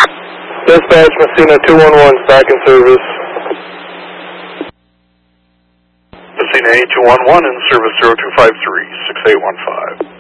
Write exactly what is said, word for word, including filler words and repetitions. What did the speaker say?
Dispatch, Messina two one one, back in service. Messina A two one one in service zero two five three, six eight one five.